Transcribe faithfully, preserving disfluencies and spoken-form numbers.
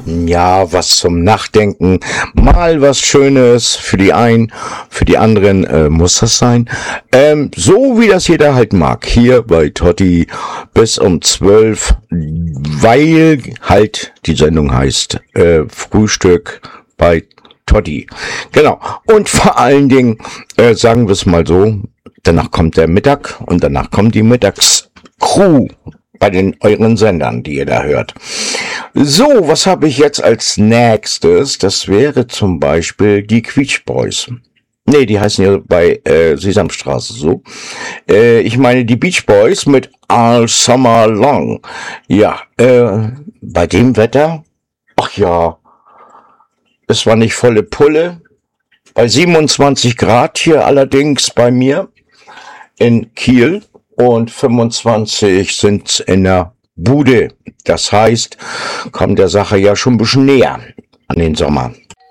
Ja, was zum Nachdenken, mal was Schönes für die einen, für die anderen äh, muss das sein. Ähm, so wie das jeder halt mag, hier bei Totti bis um zwölf, weil halt die Sendung heißt äh, Frühstück bei Totti. Genau. Und vor allen Dingen, äh, sagen wir es mal so, danach kommt der Mittag und danach kommt die Mittagscrew bei den euren Sendern, die ihr da hört. So, was habe ich jetzt als nächstes? Das wäre zum Beispiel die Quietsch Boys. Nee, die heißen ja bei äh, Sesamstraße so. Äh, ich meine die Beach Boys mit All Summer Long. Ja, äh, bei dem Wetter, ach ja, es war nicht volle Pulle. Bei siebenundzwanzig Grad hier allerdings bei mir in Kiel und fünfundzwanzig sind's in der Bude. Das heißt, kommt der Sache ja schon ein bisschen näher an den Sommer.